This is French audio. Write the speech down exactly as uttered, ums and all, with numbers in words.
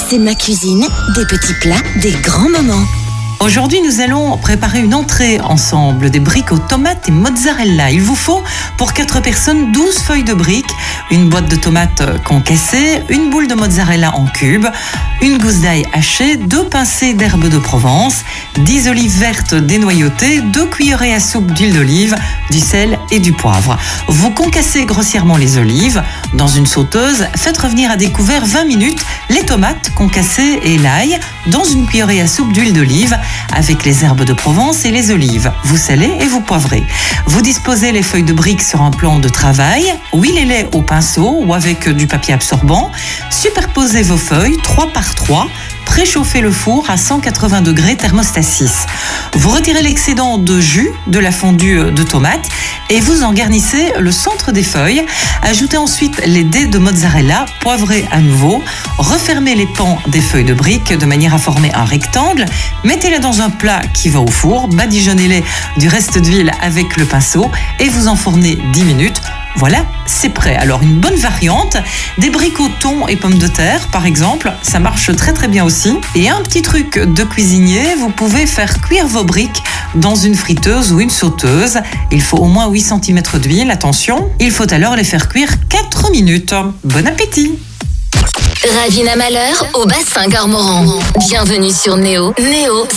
C'est ma cuisine, des petits plats, des grands moments. Aujourd'hui, nous allons préparer une entrée ensemble, des briques aux tomates et mozzarella. Il vous faut, pour quatre personnes, douze feuilles de briques, une boîte de tomates concassées, une boule de mozzarella en cubes, une gousse d'ail hachée, deux pincées d'herbes de Provence, dix olives vertes dénoyautées, deux cuillerées à soupe d'huile d'olive, du sel et du poivre. Vous concassez grossièrement les olives. Dans une sauteuse, faites revenir à découvert vingt minutes les tomates concassées et l'ail dans une cuillerée à soupe d'huile d'olive, avec les herbes de Provence et les olives. Vous salez et vous poivrez. Vous disposez les feuilles de briques sur un plan de travail, huilez-les au pinceau ou avec du papier absorbant, superposez vos feuilles trois par trois, préchauffez le four à cent quatre-vingts degrés thermostat six. Vous retirez l'excédent de jus de la fondue de tomate et vous en garnissez le centre des feuilles. Ajoutez ensuite les dés de mozzarella, poivrez à nouveau, refermez les pans des feuilles de briques de manière à former un rectangle, mettez-les dans un plat qui va au four, badigeonnez-les du reste d'huile avec le pinceau et vous enfournez dix minutes. Voilà, c'est prêt. Alors une bonne variante, des briques au thon et pommes de terre par exemple, ça marche très très bien aussi. Et un petit truc de cuisinier, vous pouvez faire cuire vos briques dans une friteuse ou une sauteuse. Il faut au moins huit centimètres d'huile, attention. Il faut alors les faire cuire quatre minutes. Bon appétit! Ravina Malheur au bassin Cormoran. Bienvenue sur Néo. Néo,